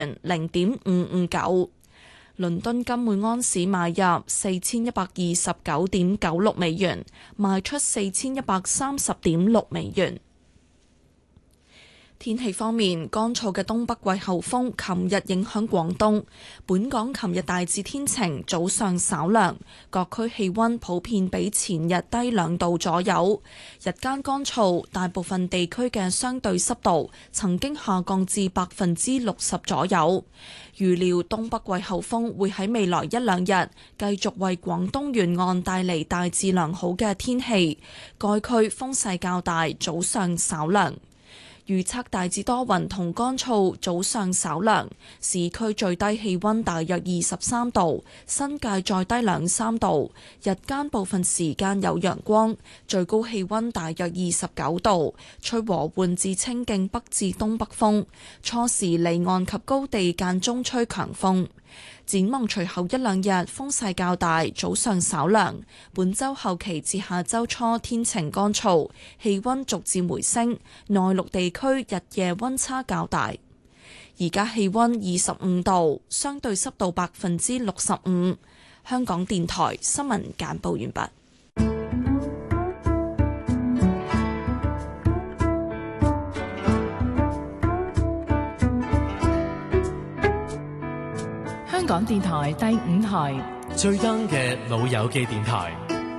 0.559。倫敦金每安士買入4129.96美元，賣出4130.6美元。天氣方面，乾燥嘅東北季候風琴日影響廣東，本港琴日大致天晴，早上稍涼，各區氣溫普遍比前日低2度左右。日間乾燥，大部分地區嘅相對濕度曾經下降至60%左右。預料東北季候風會喺未來1-2日繼續為廣東沿岸帶嚟大致良好嘅天氣，該區風勢較大，早上稍涼。預測大致多雲同乾燥，早上稍涼，市區最低氣溫大約23度，新界再低2-3度。日間部分時間有陽光，最高氣溫大約29度，吹和緩至清勁北至東北風，初時離岸及高地間中吹強風。展望隨後1-2日風勢較大，早上稍涼。本週後期至下週初天晴乾燥，氣溫逐漸回升。內陸地區日夜溫差較大。而家氣溫25度，相對濕度65%。香港電台新聞簡報完畢。 香港電台第5台最 young 嘅老友記電台。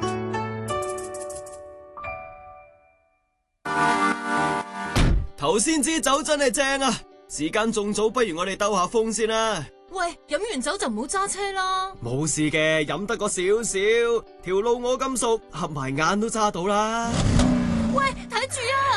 頭先支酒真係正啊！時間仲早，不如我哋兜下風先啦。 喂，飲完酒就唔好揸車啦。 冇事嘅，飲得個少少，條路我咁熟，合埋眼都揸到啦。 喂，睇住啊！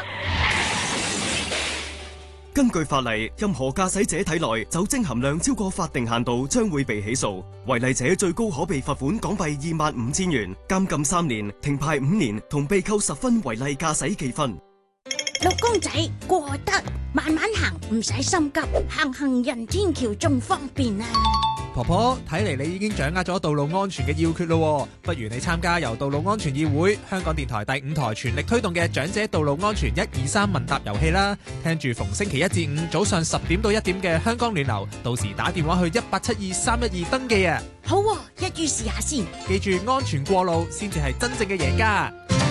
根據法例，任何駕駛者體內酒精含量超過法定限度，將會被起訴。違例者最高可被罰款港幣25,000元、監禁3年、停牌5年，同被扣10分違例駕駛記分。 老公仔，過得慢慢行，唔使心急，行人天橋仲方便啊！ 婆婆，睇嚟你已經掌握咗道路安全嘅要訣咯，不如你參加由道路安全議會、香港電台第5台全力推動嘅長者道路安全123問答遊戲啦！聽住逢星期1至5早上10點到1點嘅香港暖流，到時打電話去1872-312登記啊！ 好啊，一於試下先。 記住安全過路先至係真正嘅贏家。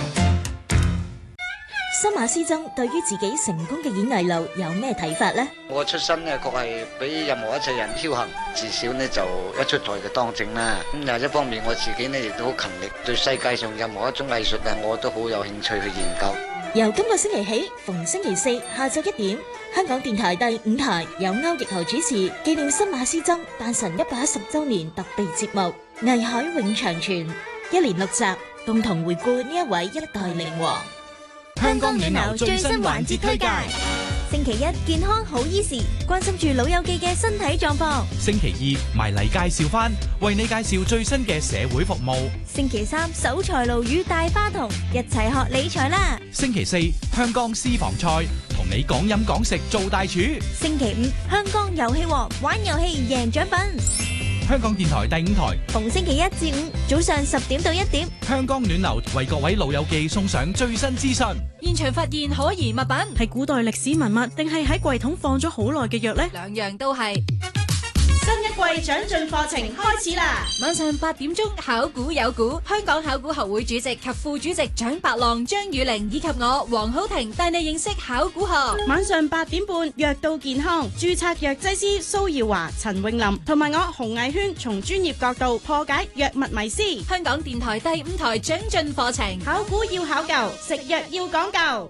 新馬師曾對於自己成功嘅演藝路有咩睇法呢？ 我出身呢，確係比任何一切人僥倖，至少呢就一出台就當正啦。咁另一方面，我自己呢亦都好勤力，對世界上任何一種藝術啊，我都好有興趣去研究。 由今個星期起，逢星期4下晝1點，香港電台第5台有歐奕豪主持紀念新馬師曾誕辰110週年特備節目《藝海永長存》，1連6集，共同回顧呢一位一代名王。 香港暖流最新環節推介，星期一健康好醫時，關心住老友記嘅身體狀況。 星期二埋嚟介紹返，為你介紹最新嘅社會服務。 星期三守財奴與大花童，一齊學理財啦。 星期四香港私房菜，同你講飲講食做大廚。 星期五香港遊戲王，玩遊戲贏獎品。 香港電台第5台， 逢星期1至5早上10點到1點， 香港暖流為各位老友記送上最新資訊。 現場發現可疑物品， 係古代歷史文物定係喺櫃桶放咗好耐嘅藥呢？ 兩樣都係。 新一季長進課程開始啦！ 晚上8點鐘，考古有股，香港考古學會主席及副主席蔣白浪、張宇玲以及我黃浩庭帶你認識考古學。 晚上8點半，藥到健康，註冊藥劑師蘇耀華、陳詠琳同埋我洪藝軒，從專業角度破解藥物迷思。 香港電台第5台長進課程， 考古要考究，食藥要講究。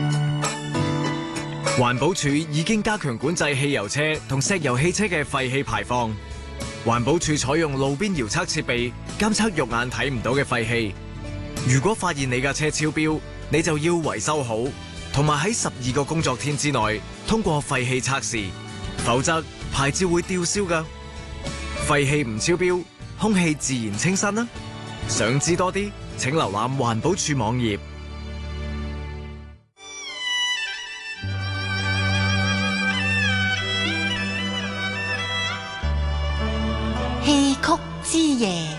環保署已經加強管制汽油車同石油汽車嘅廢氣排放。環保署採用路邊遙測設備監測肉眼睇唔到嘅廢氣。如果發現你架車超標，你就要維修好，同埋喺12個工作天之內通過廢氣測試，否則牌照會吊銷㗎。廢氣唔超標，空氣自然清新啦。想知多啲，請瀏覽環保署網頁。 戲曲之夜。